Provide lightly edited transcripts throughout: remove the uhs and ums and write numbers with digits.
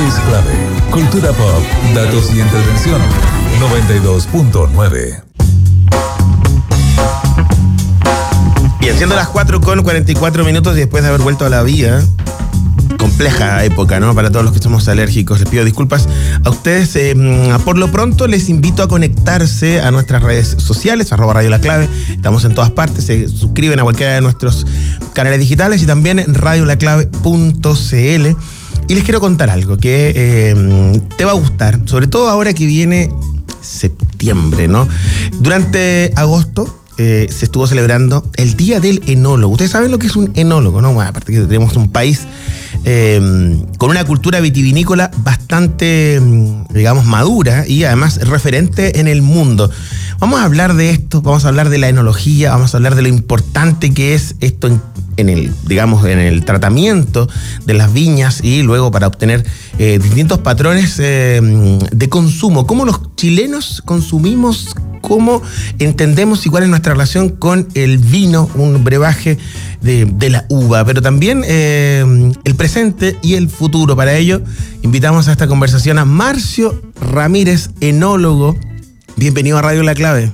Análisis clave, cultura pop, datos y entretención. 92.9. Bien, siendo las 4:44 y después de haber vuelto a la vida, compleja época, ¿no? Para todos los que somos alérgicos, les pido disculpas a ustedes. Por lo pronto les invito a conectarse a nuestras redes sociales, @Radio La Clave. Estamos en todas partes, se suscriben a cualquiera de nuestros canales digitales y también en radiolaclave.cl. Y les quiero contar algo que te va a gustar, sobre todo ahora que viene septiembre, ¿no? Durante agosto se estuvo celebrando el Día del Enólogo. Ustedes saben lo que es un enólogo, ¿no? Bueno, aparte que tenemos un país con una cultura vitivinícola bastante, digamos, madura y además referente en el mundo. Vamos a hablar de esto, vamos a hablar de la enología, vamos a hablar de lo importante que es esto en el tratamiento de las viñas y luego para obtener distintos patrones de consumo. Cómo los chilenos consumimos, cómo entendemos y cuál es nuestra relación con el vino, un brebaje de la uva, pero también el presente y el futuro. Para ello, invitamos a esta conversación a Marcio Ramírez, enólogo. Bienvenido a Radio La Clave.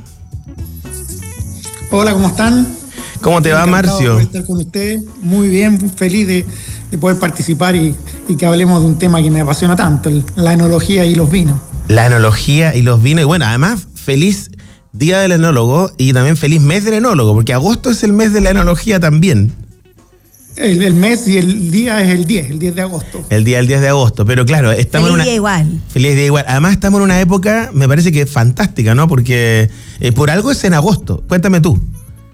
Hola, ¿cómo están? ¿Cómo te va, Marcio? De estar con ustedes. Muy bien, feliz de poder participar y que hablemos de un tema que me apasiona tanto, la enología y los vinos. La enología y los vinos. Y bueno, además, feliz Día del Enólogo y también feliz mes del enólogo, porque agosto es el mes de la enología también. El mes y el día es el 10 de agosto. El 10 de agosto, pero claro, estamos feliz día igual. Feliz día igual. Además estamos en una época, me parece que fantástica, ¿no? Porque por algo es en agosto. Cuéntame tú.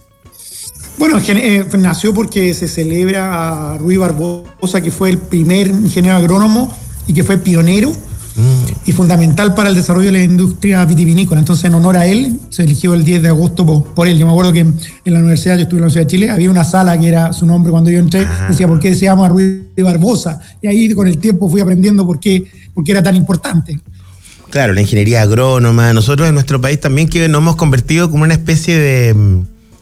Bueno, nació porque se celebra a Ruy Barbosa, que fue el primer ingeniero agrónomo y que fue pionero y fundamental para el desarrollo de la industria vitivinícola. Entonces, en honor a él, se eligió el 10 de agosto por él. Yo me acuerdo que en la universidad, yo estuve en la Universidad de Chile, había una sala que era su nombre cuando yo entré, decía, ¿por qué se llama Ruy Barbosa? Y ahí con el tiempo fui aprendiendo por qué era tan importante. Claro, la ingeniería agrónoma. Nosotros en nuestro país también que nos hemos convertido como una especie de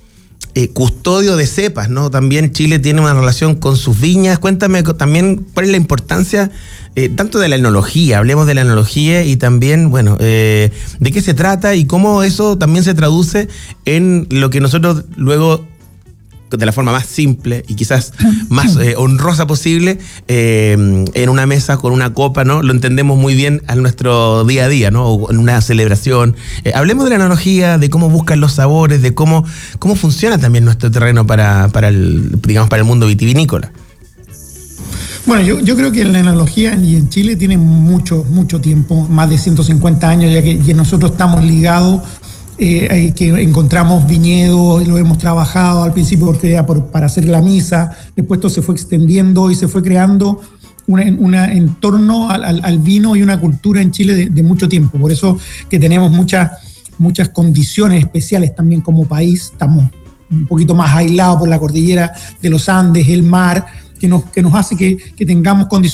custodio de cepas, ¿no? También Chile tiene una relación con sus viñas. Cuéntame también cuál es la importancia tanto de la enología, hablemos de la enología y también, bueno, de qué se trata y cómo eso también se traduce en lo que nosotros luego, de la forma más simple y quizás más honrosa posible, en una mesa con una copa, ¿no? Lo entendemos muy bien a nuestro día a día, ¿no? O en una celebración. Hablemos de la enología, de cómo buscan los sabores, de cómo funciona también nuestro terreno para el mundo vitivinícola. Bueno, yo creo que la enología y en Chile tiene mucho tiempo, más de 150 años, ya que nosotros estamos ligados, que encontramos viñedos y lo hemos trabajado al principio porque era para hacer la misa, después esto se fue extendiendo y se fue creando en torno al vino y una cultura en Chile de mucho tiempo. Por eso que tenemos muchas condiciones especiales también como país. Estamos un poquito más aislados por la cordillera de los Andes, el mar, que nos hace que tengamos condiciones